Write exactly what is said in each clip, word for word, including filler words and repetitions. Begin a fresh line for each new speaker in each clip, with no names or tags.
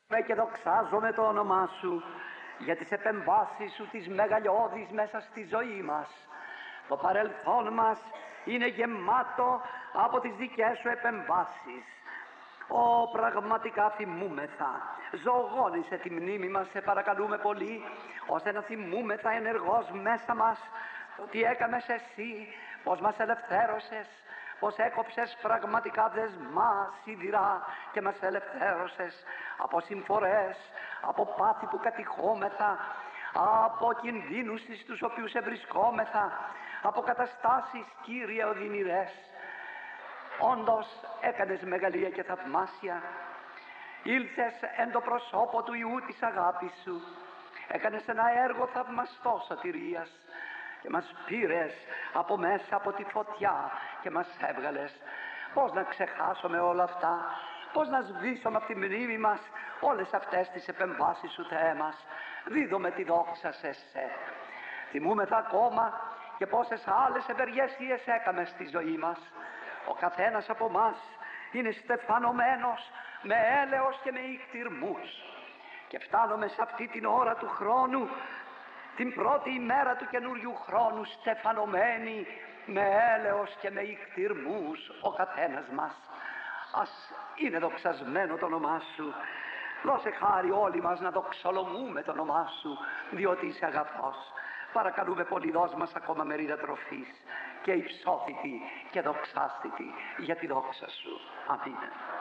Και δοξάζομαι το όνομά σου για τις επεμβάσεις σου τις μεγαλειώδεις μέσα στη ζωή μας. Το παρελθόν μας είναι γεμάτο από τις δικές σου επεμβάσεις. Ω, πραγματικά θυμούμεθα, ζωγόνισε τη μνήμη μας, σε παρακαλούμε πολύ, ώστε να θυμούμεθα ενεργώς μέσα μας το τι έκαμες εσύ, πως μας ελευθέρωσες, πως έκοψες πραγματικά δεσμά σιδηρά και μας ελευθέρωσες από συμφορές, από πάθη που κατηχόμεθα, από κινδύνους στους οποίους ευρισκόμεθα, από καταστάσεις, Κύριε, οδυνηρές. Όντως έκανες μεγαλεία και θαυμάσια, ήλθες εν το προσώπο του Υιού της αγάπης σου, έκανες ένα έργο θαυμαστό σωτηρίας και μας πήρες από μέσα από τη φωτιά και μας έβγαλες. Πώς να ξεχάσουμε όλα αυτά, πώς να σβήσουμε από τη μνήμη μας όλες αυτές τις επεμβάσεις σου, Θεέ μας. Δίδομαι τη δόξα σε εσέ. Θυμούμεθα ακόμα και πόσες άλλες ευεργεσίες έκαμε στη ζωή μας. Ο καθένας από μας είναι στεφανωμένος με έλεος και με ικτυρμούς. Και φτάνουμε σε αυτή την ώρα του χρόνου, την πρώτη ημέρα του καινούριου χρόνου, στεφανωμένοι με έλεος και με ικτυρμούς ο καθένας μας. Ας είναι δοξασμένο το όνομά σου. Δώσε χάρη όλοι μας να δοξολογούμε το όνομά σου, διότι είσαι αγαθός. Παρακαλούμε πολύ, δώσ' μας ακόμα μερίδα τροφής και υψώθητη και δοξάστητη για τη δόξα σου. Αμήν.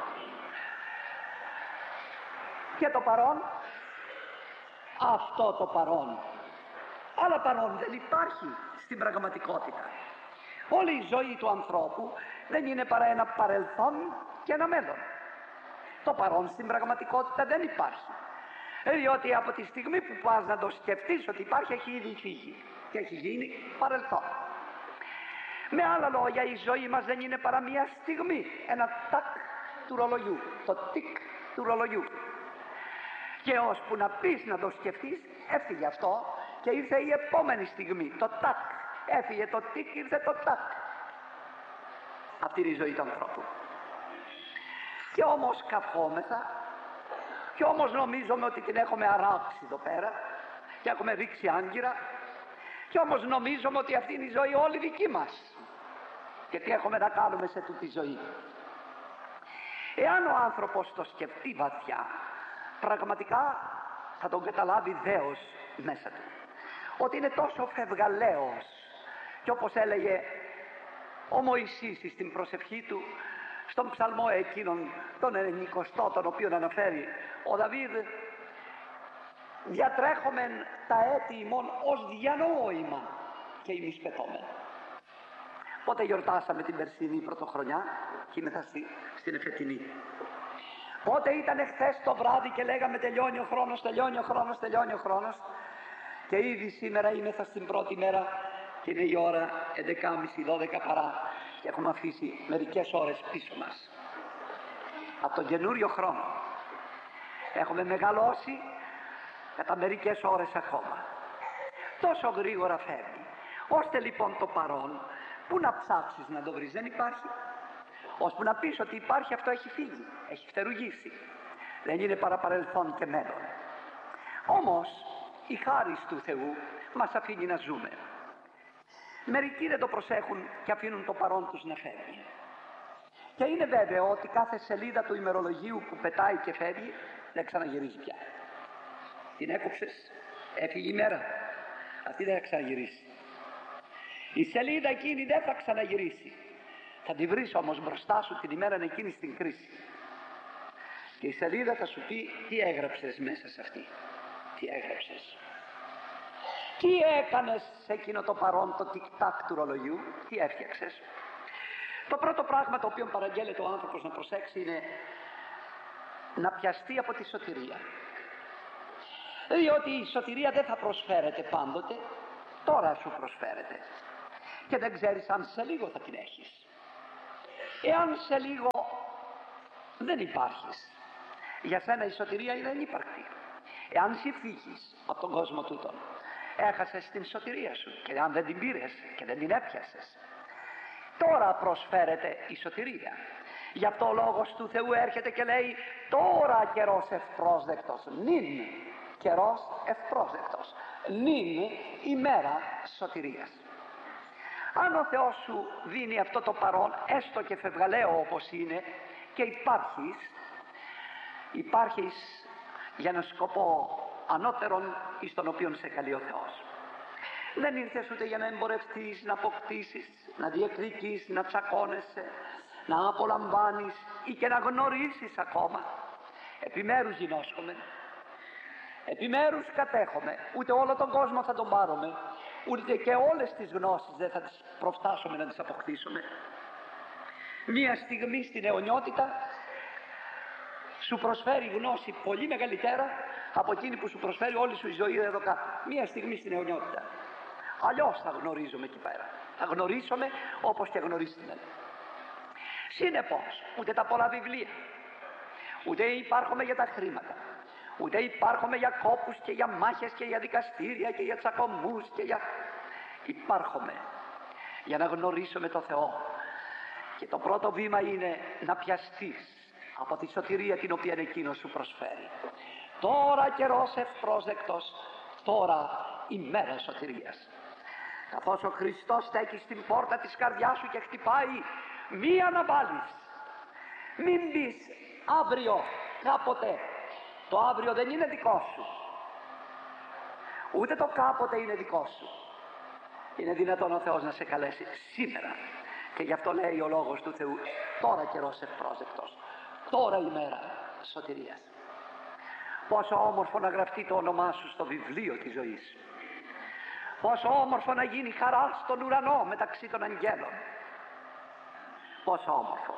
Και το παρόν, αυτό το παρόν, άλλα παρόν δεν υπάρχει στην πραγματικότητα. Όλη η ζωή του ανθρώπου δεν είναι παρά ένα παρελθόν και ένα μέλλον. Το παρόν στην πραγματικότητα δεν υπάρχει, διότι από τη στιγμή που πας να το σκεφτείς ότι υπάρχει, έχει ήδη φύγει και έχει γίνει παρελθόν. Με άλλα λόγια, η ζωή μας δεν είναι παρά μια στιγμή, ένα τάκ του ρολογιού, το τικ του ρολογιού. Και ώσπου να πεις να το σκεφτείς, έφυγε αυτό και ήρθε η επόμενη στιγμή, το τάκ. Έφυγε το τικ, ήρθε το τάκ. Αυτή είναι η ζωή του ανθρώπου. Και όμως καυχόμεθα, και όμως νομίζουμε ότι την έχουμε αράξει εδώ πέρα και έχουμε ρίξει άγκυρα, και όμως νομίζουμε ότι αυτή είναι η ζωή όλη δική μας. Και τι έχουμε να κάνουμε σε τούτη τη ζωή. Εάν ο άνθρωπος το σκεφτεί βαθιά, πραγματικά θα τον καταλάβει δέος μέσα του, ότι είναι τόσο φευγαλαίος. Και όπως έλεγε ο Μωυσής στην προσευχή του, στον ψαλμό εκείνον τον ενενηκοστό, τον οποίον αναφέρει ο Δαβίδ, διατρέχομεν τα έτη ημών ως διανόημα και ημείς πεθόμεν. Πότε γιορτάσαμε την περσινή πρωτοχρονιά και είμαστε στη, στην εφετινή. Πότε ήταν χθες το βράδυ και λέγαμε τελειώνει ο χρόνος, τελειώνει ο χρόνος, τελειώνει ο χρόνος, και ήδη σήμερα είμαστε στην πρώτη μέρα και είναι η ώρα έντεκα και μισή δώδεκα παρά και έχουμε αφήσει μερικές ώρες πίσω μας από τον καινούριο χρόνο. Έχουμε μεγαλώσει κατά μερικές ώρες ακόμα. Τόσο γρήγορα φεύγει, ώστε λοιπόν το παρόν που να ψάξεις να το βρεις, δεν υπάρχει. Ώσπου να πεις ότι υπάρχει, αυτό έχει φύγει, έχει φτερουγήσει, δεν είναι παρά παρελθόν και μέλλον. Όμως η χάρις του Θεού μας αφήνει να ζούμε. Μερικοί δεν το προσέχουν και αφήνουν το παρόν τους να φεύγει. Και είναι βέβαιο ότι κάθε σελίδα του ημερολογίου που πετάει και φεύγει δεν ξαναγυρίζει πια. Την έκοψες, έφυγε η μέρα, αυτή δεν θα ξαναγυρίσει. Η σελίδα εκείνη δεν θα ξαναγυρίσει. Θα τη βρεις όμως μπροστά σου την ημέρα εκείνη στην κρίση. Και η σελίδα θα σου πει τι έγραψες μέσα σε αυτή. Τι έγραψες. Τι έκανες σε εκείνο το παρόν, το τικ-τάκ του ρολογιού, τι έφτιαξες. Το πρώτο πράγμα το οποίο παραγγέλλεται ο άνθρωπος να προσέξει είναι να πιαστεί από τη σωτηρία. Διότι η σωτηρία δεν θα προσφέρεται πάντοτε, τώρα σου προσφέρεται. Και δεν ξέρεις αν σε λίγο θα την έχεις. Εάν σε λίγο δεν υπάρχεις, για σένα η σωτηρία είναι ανύπαρκτη. Εάν εσύ φύγεις από τον κόσμο τούτον, έχασες την σωτηρία σου, και αν δεν την πήρες και δεν την έπιασες, τώρα προσφέρεται η σωτηρία. Γι' αυτό ο Λόγος του Θεού έρχεται και λέει τώρα καιρός ευπρόσδεκτος, νυν καιρός ευπρόσδεκτος, νυν ημέρα σωτηρίας. Αν ο Θεός σου δίνει αυτό το παρόν, έστω και φευγαλαίο όπως είναι, και υπάρχεις, υπάρχεις για έναν σκοπό ανώτερον εις τον οποίον σε καλεί ο Θεός. Δεν ήρθες ούτε για να εμπορευτείς, να αποκτήσεις, να διεκδικείς, να τσακώνεσαι, να απολαμβάνεις ή και να γνωρίσεις ακόμα. Επιμέρους γινώσκομαι, επιμέρους κατέχομαι, ούτε όλο τον κόσμο θα τον πάρουμε, ούτε και όλες τις γνώσεις δεν θα τις προφτάσουμε να τις αποκτήσουμε. Μία στιγμή στην αιωνιότητα σου προσφέρει γνώση πολύ μεγαλύτερα από εκείνη που σου προσφέρει όλη σου η ζωή εδώ κάτω. Μία στιγμή στην αιωνιότητα. Αλλιώς θα γνωρίζουμε εκεί πέρα. Θα γνωρίσουμε όπως και γνωρίστημε. Συνεπώς, ούτε τα πολλά βιβλία, ούτε υπάρχουμε για τα χρήματα, ούτε υπάρχουμε για κόπους και για μάχες και για δικαστήρια και για τσακωμούς και για... Υπάρχουμε για να γνωρίσουμε το Θεό. Και το πρώτο βήμα είναι να πιαστείς από τη σωτηρία την οποία εκείνος σου προσφέρει. Τώρα καιρός ευπρόσδεκτος, τώρα ημέρα σωτηρίας. Καθώς ο Χριστός στέκει στην πόρτα της καρδιάς σου και χτυπάει, μη αναβάλεις. Μην πεις αύριο, κάποτε. Το αύριο δεν είναι δικό σου. Ούτε το κάποτε είναι δικό σου. Είναι δυνατόν ο Θεός να σε καλέσει σήμερα. Και γι' αυτό λέει ο Λόγος του Θεού, τώρα καιρός ευπρόσδεκτος, τώρα ημέρα σωτηρίας. Πόσο όμορφο να γραφτεί το όνομά σου στο βιβλίο της ζωής. Πόσο όμορφο να γίνει χαρά στον ουρανό μεταξύ των αγγέλων. Πόσο όμορφο.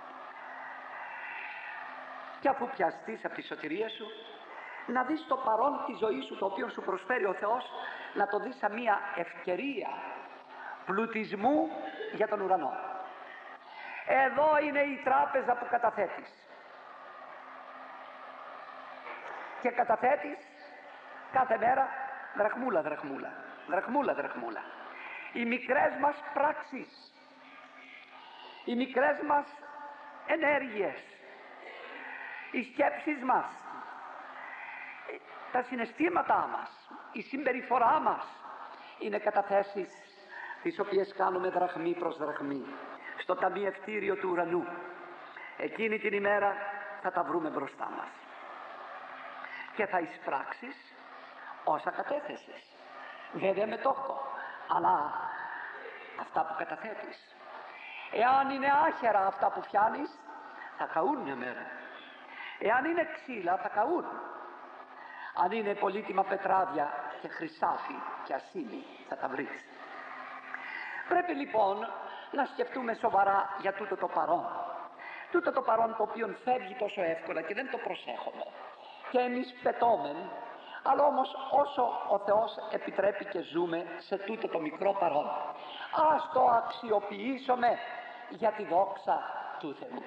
Και αφού πιαστείς από τη σωτηρία σου, να δεις το παρόν της ζωής σου, το οποίο σου προσφέρει ο Θεός, να το δεις σαν μια ευκαιρία πλουτισμού για τον ουρανό. Εδώ είναι η τράπεζα που καταθέτεις. Και καταθέτεις κάθε μέρα δραχμούλα, δραχμούλα, δραχμούλα, δραχμούλα. Οι μικρές μας πράξεις, οι μικρές μας ενέργειες, οι σκέψεις μας, τα συναισθήματά μας, η συμπεριφορά μας είναι καταθέσεις τις οποίες κάνουμε δραχμή προς δραχμή στο ταμιευτήριο του ουρανού. Εκείνη την ημέρα θα τα βρούμε μπροστά μας και θα εισπράξεις όσα κατέθεσες, βέβαια με τόκο, αλλά αυτά που καταθέτεις. Εάν είναι άχερα αυτά που πιάνεις, θα καούν μια μέρα. Εάν είναι ξύλα, θα καούν. Αν είναι πολύτιμα πετράδια και χρυσάφι και ασήμι, θα τα βρεις. Πρέπει λοιπόν να σκεφτούμε σοβαρά για τούτο το παρόν. Τούτο το παρόν το οποίο φεύγει τόσο εύκολα και δεν το προσέχουμε. Και εμείς πετώμεν, αλλά όμως όσο ο Θεός επιτρέπει και ζούμε σε τούτο το μικρό παρόν, ας το αξιοποιήσουμε για τη δόξα του Θεού.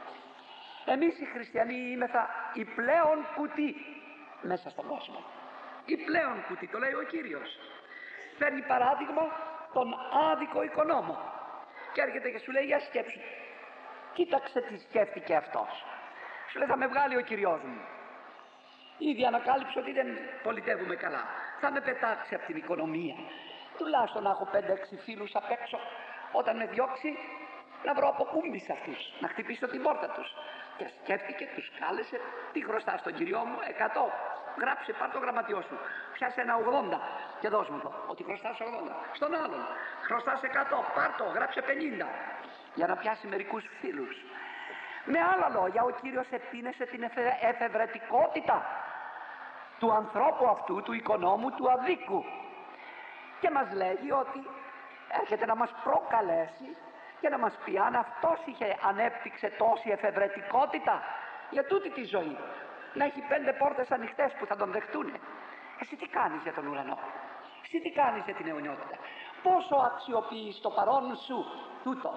Εμείς οι χριστιανοί είμεθα η πλέον κουτί μέσα στον κόσμο. Η πλέον κουτί, το λέει ο Κύριος. Φέρνει παράδειγμα τον άδικο οικονόμο και έρχεται και σου λέει, για σκέψου, κοίταξε τι σκέφτηκε αυτός. Σου λέει, θα με βγάλει ο Κυριός μου. Ήδη ανακάλυψε ότι δεν πολιτεύουμε καλά. Θα με πετάξει από την οικονομία. Τουλάχιστον να έχω πέντε έξι φίλους απ' έξω. Όταν με διώξει, να βρω αποκούμπη σε αυτούς, να χτυπήσω την πόρτα τους. Και σκέφτηκε, τους κάλεσε, τι χρωστά στον Κυριό μου, εκατό. Γράψε, πάρ' το γραμματιό σου. Πιάσε ένα ογδόντα και δώσ' μου το. Ότι χρωστάς ογδόντα. Στον άλλον, χρωστάς εκατό, πάρ' το, γράψε πενήντα. Για να πιάσει μερικούς φίλους. Με άλλα λόγια, ο Κύριος επίνεσε την εφε, εφευρετικότητα του ανθρώπου αυτού, του οικονόμου, του αδίκου. Και μας λέγει ότι έρχεται να μας προκαλέσει και να μας πει, αν αυτός είχε ανέπτυξε τόση εφευρετικότητα για τούτη τη ζωή, να έχει πέντε πόρτες ανοιχτές που θα τον δεχτούνε. Εσύ τι κάνεις για τον ουρανό, εσύ τι κάνεις για την αιωνιότητα, πόσο αξιοποιείς το παρόν σου τούτο.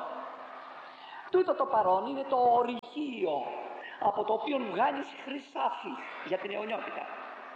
Τούτο το παρόν είναι το ορυχείο από το οποίο βγάλεις χρυσάφι για την αιωνιότητα.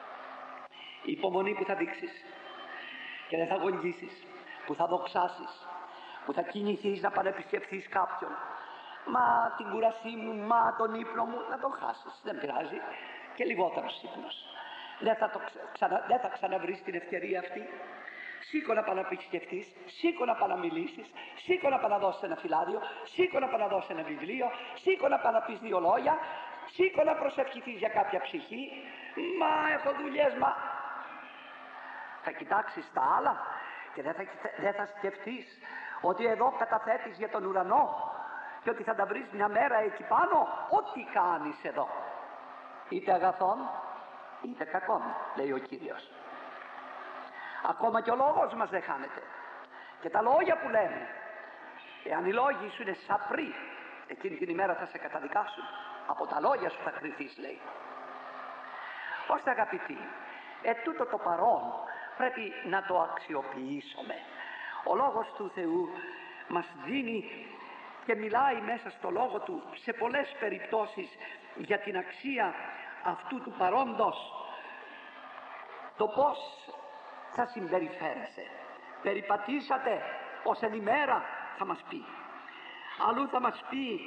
Η υπομονή που θα δείξεις και δεν θα γονγίσεις, που θα δοξάσεις, που θα κινηθείς να πανεπισκεφθείς κάποιον, μα την κουρασή μου, μα τον ύπνο μου, να τον χάσεις, δεν πειράζει, και λιγότερος ύπνος. Δεν θα, το ξανα, δεν θα ξαναβρεις την ευκαιρία αυτή. Σήκω να πάω να επισκεφτείς, σήκω να πάω να μιλήσεις, σήκω να πάω να δώσεις ένα φυλάδιο, σήκω να πάω να δώσεις ένα βιβλίο, σήκω να πάω να πεις δύο λόγια, σήκω να προσευχηθείς για κάποια ψυχή. Μα έχω δουλειές, μα... Θα κοιτάξεις τα άλλα και δεν θα, δεν θα σκεφτείς ότι εδώ καταθέτεις για τον ουρανό και ότι θα τα βρεις μια μέρα εκεί πάνω. Ό,τι κάνεις εδώ, είτε αγαθόν είτε κακόν, λέει ο Κύριος. Ακόμα και ο λόγος μας δεν χάνεται. Και τα λόγια που λέμε, εάν οι λόγοι σου είναι σαφροί, εκείνη την ημέρα θα σε καταδικάσουν. Από τα λόγια σου θα κριθείς, λέει. Ώστε, αγαπητοί, ε, τούτο το παρόν πρέπει να το αξιοποιήσουμε. Ο Λόγος του Θεού μας δίνει και μιλάει μέσα στο Λόγο Του σε πολλές περιπτώσεις για την αξία αυτού του παρόντος. Το πώς θα συμπεριφέρεσαι. Περιπατήσατε ως εν ημέρα, θα μας πει. Αλλού θα μας πει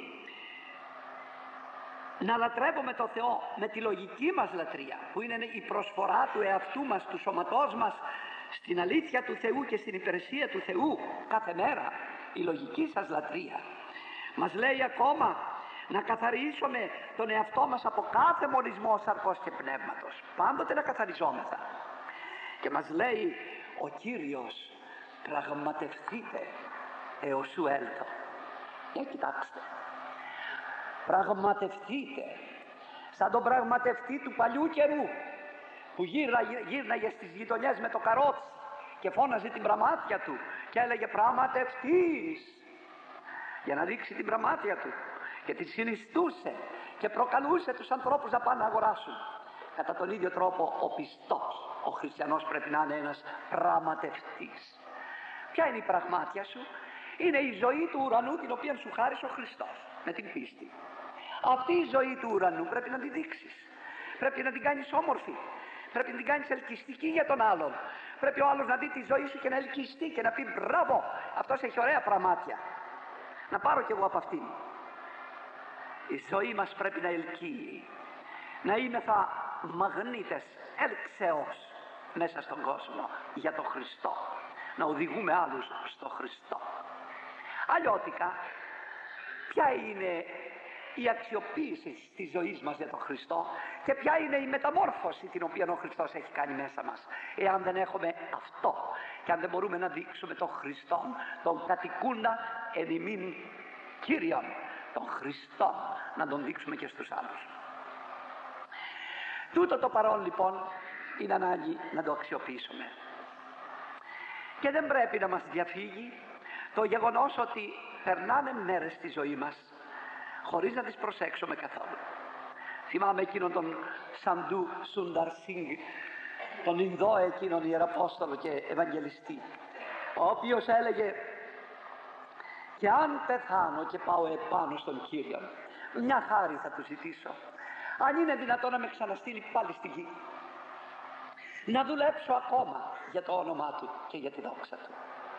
να λατρεύουμε το Θεό με τη λογική μας λατρεία, που είναι η προσφορά του εαυτού μας, του σώματός μας στην αλήθεια του Θεού και στην υπηρεσία του Θεού κάθε μέρα. Η λογική σας λατρεία. Μας λέει ακόμα να καθαρίσουμε τον εαυτό μας από κάθε μολυσμό σαρκός και πνεύματος. Πάντοτε να καθαριζόμεθα. Και μας λέει ο Κύριος, πραγματευτείτε έως σου έλθω. Για κοιτάξτε, πραγματευτείτε, σαν τον πραγματευτή του παλιού καιρού που γύρναγε, γύρναγε στις γειτονιές με το καρότσι και φώναζε την πραμάτια του και έλεγε πραγματευτείς, για να δείξει την πραμάτια του, και τη συνιστούσε και προκαλούσε τους ανθρώπους να πάνε να αγοράσουν. Κατά τον ίδιο τρόπο ο πιστός, ο χριστιανός, πρέπει να είναι ένας πραγματευτής. Ποια είναι η πραγμάτια σου? Είναι η ζωή του ουρανού, την οποία σου χάρισε ο Χριστός με την πίστη. Αυτή η ζωή του ουρανού πρέπει να τη δείξεις, πρέπει να την κάνεις όμορφη, πρέπει να την κάνεις ελκυστική για τον άλλον. Πρέπει ο άλλος να δει τη ζωή σου και να ελκυστεί και να πει μπράβο, αυτός έχει ωραία πραμάτια, να πάρω κι εγώ από αυτήν. Η ζωή μας πρέπει να ελκύει, να είμεθα μαγνήτες έλξεως μέσα στον κόσμο για τον Χριστό, να οδηγούμε άλλους στον Χριστό. Αλλιώτικα, ποια είναι η αξιοποίηση της ζωής μας για τον Χριστό και ποια είναι η μεταμόρφωση την οποία ο Χριστός έχει κάνει μέσα μας, εάν δεν έχουμε αυτό και αν δεν μπορούμε να δείξουμε τον Χριστό, τον κατοικούντα εν ημίν Κύριον, τον Χριστό, να τον δείξουμε και στους άλλους. Τούτο το παρόν λοιπόν είναι ανάγκη να το αξιοποιήσουμε. Και δεν πρέπει να μας διαφύγει το γεγονός ότι περνάνε μέρες στη ζωή μας χωρίς να τις προσέξουμε καθόλου. Θυμάμαι εκείνον τον Σαντού Σούνταρ Σινγκ, τον Ινδό εκείνον Ιεραπόστολο και Ευαγγελιστή, ο οποίος έλεγε «Και αν πεθάνω και πάω επάνω στον Κύριο, μια χάρη θα του ζητήσω, αν είναι δυνατόν να με ξαναστείλει πάλι στη γη, να δουλέψω ακόμα για το όνομά Του και για τη δόξα Του».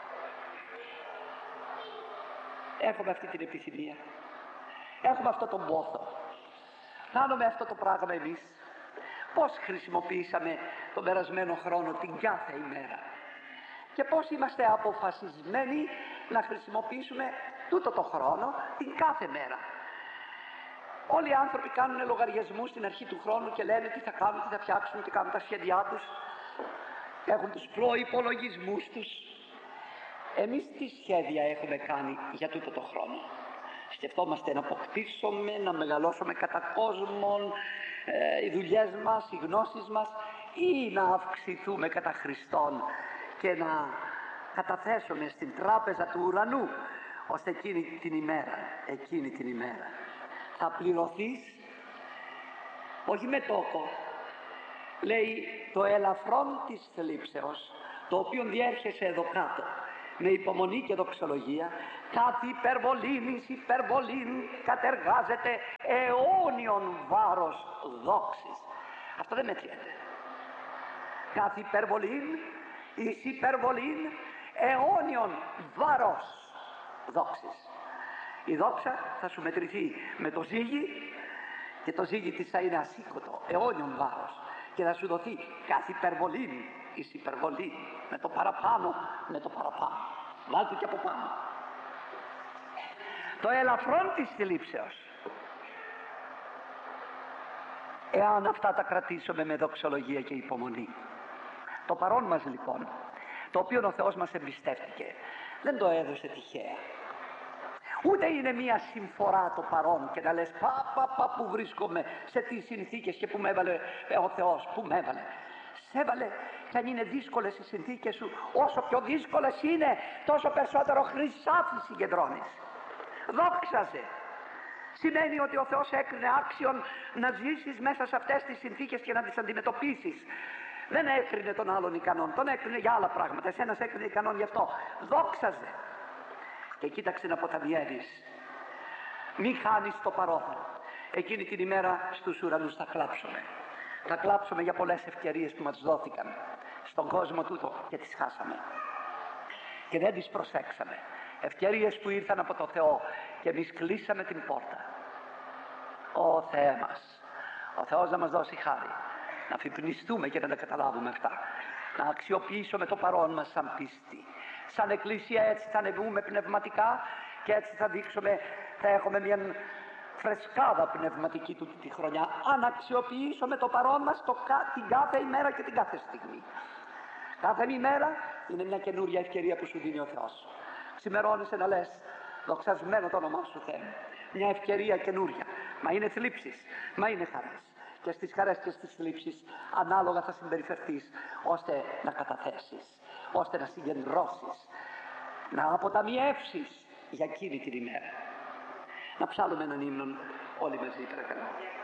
Έχουμε αυτή την επιθυμία, έχουμε αυτό τον πόθο, κάνουμε αυτό το πράγμα εμείς. Πώς χρησιμοποιήσαμε τον περασμένο χρόνο την κάθε ημέρα και πώς είμαστε αποφασισμένοι να χρησιμοποιήσουμε τούτο το χρόνο την κάθε μέρα. Όλοι οι άνθρωποι κάνουν λογαριασμούς στην αρχή του χρόνου και λένε τι θα κάνουν, τι θα φτιάξουν, τι κάνουν τα σχέδιά τους, έχουν τους προϋπολογισμούς τους. Εμείς τι σχέδια έχουμε κάνει για τούτο το χρόνο? Σκεφτόμαστε να αποκτήσουμε, να μεγαλώσουμε κατά κόσμον, ε, οι δουλειές μας, οι γνώσεις μας, ή να αυξηθούμε κατά Χριστόν και να καταθέσουμε στην τράπεζα του ουρανού, ώστε εκείνη την ημέρα, εκείνη την ημέρα θα πληρωθείς όχι με τόκο, λέει, το ελαφρόν της θλίψεως, το οποίο διέρχεσαι εδώ κάτω με υπομονή και δοξολογία, κάθε υπερβολήν εις υπερβολήν κατεργάζεται αιώνιον βάρος δόξης. Αυτό δεν μετριέται. Κάθε υπερβολήν εις υπερβολήν αιώνιον βάρος δόξης. Η δόξα θα σου μετρηθεί με το ζύγι και το ζύγι της θα είναι ασήκωτο, αιώνιον βάρος, και θα σου δοθεί κάθε υπερβολή εις υπερβολή, με το παραπάνω, με το παραπάνω. Βάλτε και από πάνω. Το ελαφρόν της θλίψεως. Εάν αυτά τα κρατήσουμε με δοξολογία και υπομονή. Το παρόν μας λοιπόν, το οποίο ο Θεός μας εμπιστεύτηκε, δεν το έδωσε τυχαία. Ούτε είναι μία συμφορά το παρόν και να λες πα πα πα που βρίσκομαι, σε τι συνθήκες και που με έβαλε ο Θεός, που με έβαλε. Σε έβαλε και αν είναι δύσκολες οι συνθήκες σου, όσο πιο δύσκολες είναι, τόσο περισσότερο χρυσάφι συγκεντρώνεις. Δόξαζε. Σημαίνει ότι ο Θεός έκρινε άξιον να ζήσεις μέσα σε αυτές τις συνθήκες και να τις αντιμετωπίσεις. Δεν έκρινε τον άλλον ικανόν, τον έκρινε για άλλα πράγματα. Εσένας έκρινε ικανόν γι' αυτό. Δόξαζε. Και κοίταξε να αποταμιεύεις. Μη χάνεις το παρόν. Εκείνη την ημέρα στους ουρανούς θα κλάψουμε. Θα κλάψουμε για πολλές ευκαιρίες που μας δόθηκαν στον κόσμο τούτο και τις χάσαμε. Και δεν τις προσέξαμε. Ευκαιρίες που ήρθαν από το Θεό και εμείς κλείσαμε την πόρτα. Ω Θεέ μας, ο Θεός να μας δώσει χάρη, να αφυπνιστούμε και να τα καταλάβουμε αυτά, να αξιοποιήσουμε το παρόν μας σαν πίστη. Σαν εκκλησία έτσι θα ανεβούμε πνευματικά και έτσι θα δείξουμε, θα έχουμε μια φρεσκάδα πνευματική τούτη τη χρονιά, αν αξιοποιήσουμε το παρόν μας το, την κάθε ημέρα και την κάθε στιγμή. Κάθε ημέρα είναι μια καινούρια ευκαιρία που σου δίνει ο Θεός. Ξημερώνεσαι να λες δοξασμένο το όνομά σου Θεέ. Μια ευκαιρία καινούρια. Μα είναι θλίψεις, μα είναι χαρές. Και στις χαρές και στις θλίψεις ανάλογα θα συμπεριφερθείς, ώστε να καταθέσεις, ώστε να συγκεντρώσεις, να αποταμιεύσεις για εκείνη την ημέρα. Να ψάλουμε έναν ύμνο όλοι μαζί παρακαλώ.